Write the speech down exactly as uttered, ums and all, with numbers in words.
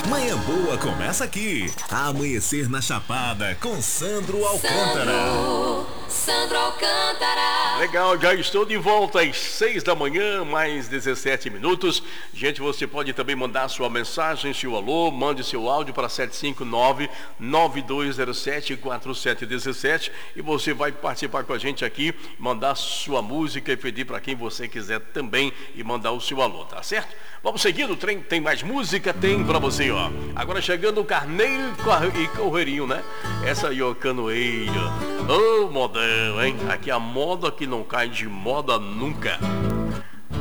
Manhã boa começa aqui. Amanhecer na Chapada com Sandro Alcântara. Sandro, Sandro Alcântara. Legal, já estou de volta às seis da manhã, mais dezessete minutos. Gente, você pode também mandar sua mensagem, seu alô, mande seu áudio para sete cinco nove, nove dois zero sete, quatro sete um sete e você vai participar com a gente aqui, mandar sua música e pedir para quem você quiser também e mandar o seu alô, tá certo? Vamos seguindo, o trem tem mais música, tem pra você, ó. Agora chegando o Carneiro e Correirinho, né? Essa aí, ó, Canoeiro. Ô, modão, hein? Aqui a moda que não cai de moda nunca.